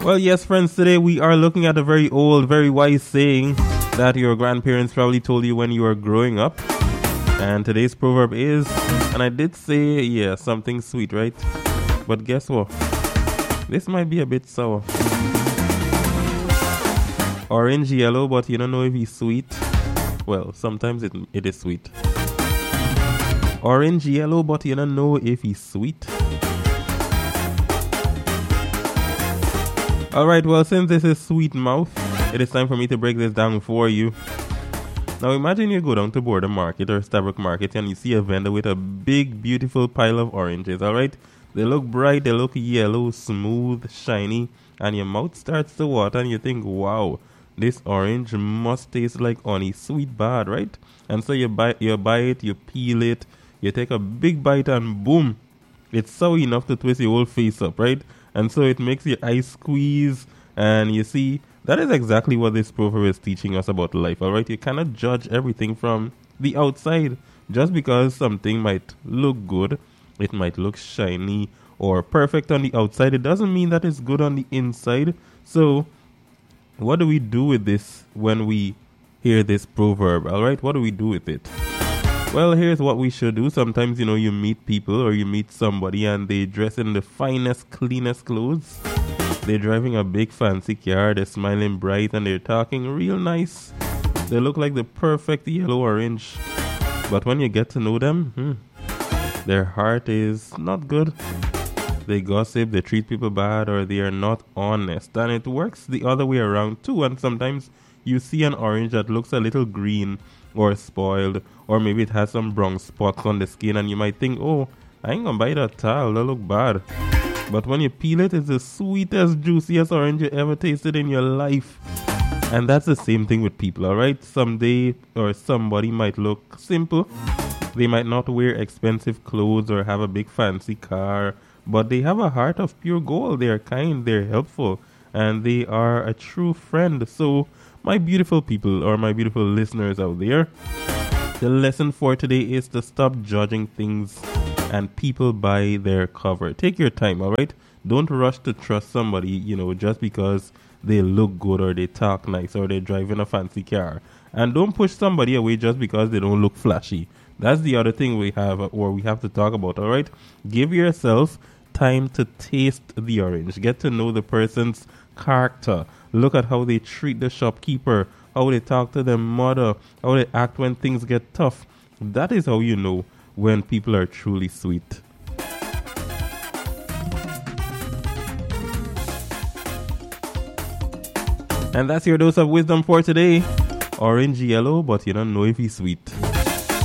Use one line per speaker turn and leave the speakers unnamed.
Well, yes, friends, today we are looking at a very old, very wise saying that your grandparents probably told you when you were growing up. And today's proverb is, and I did say, yeah, something sweet, right? But guess what? This might be a bit sour. Orange yellow, but you don't know if he's sweet. Well, sometimes it is sweet. Orange yellow, but you don't know if he's sweet. Alright, well, since this is sweet mouth, it is time for me to break this down for you. Now imagine you go down to Border Market or Stabroek Market and you see a vendor with a big, beautiful pile of oranges, alright? They look bright, they look yellow, smooth, shiny, and your mouth starts to water and you think, wow, this orange must taste like honey, sweet bad, right? And so you buy it, you peel it, you take a big bite and boom, it's sour enough to twist your whole face up, right? And so it makes your eyes squeeze, and you see, that is exactly what this proverb is teaching us about life, alright? You cannot judge everything from the outside. Just because something might look good, it might look shiny or perfect on the outside, it doesn't mean that it's good on the inside. So, what do we do with this when we hear this proverb, alright? What do we do with it? Well, here's what we should do. Sometimes, you meet people or you meet somebody and they dress in the finest, cleanest clothes. They're driving a big fancy car, they're smiling bright and they're talking real nice. They look like the perfect yellow orange. But when you get to know them, their heart is not good. They gossip, they treat people bad, or they are not honest. And it works the other way around too. And sometimes you see an orange that looks a little green or spoiled, or maybe it has some brown spots on the skin, and you might think, oh, I ain't gonna buy that towel, that look bad. But when you peel it, it's the sweetest, juiciest orange you ever tasted in your life. And that's the same thing with people, alright? Someday or somebody might look simple. They might not wear expensive clothes or have a big fancy car, but they have a heart of pure gold. They are kind, they're helpful, and they are a true friend. So, my beautiful people or my beautiful listeners out there, the lesson for today is to stop judging things and people by their cover. Take your time, alright? Don't rush to trust somebody, just because they look good or they talk nice or they're driving a fancy car. And don't push somebody away just because they don't look flashy. That's the other thing we have to talk about, alright? Give yourself time to taste the orange. Get to know the person's character. Look at how they treat the shopkeeper, how they talk to their mother, how they act when things get tough. That is how you know when people are truly sweet. And that's your dose of wisdom for today. Orange yellow, but you don't know if he's sweet.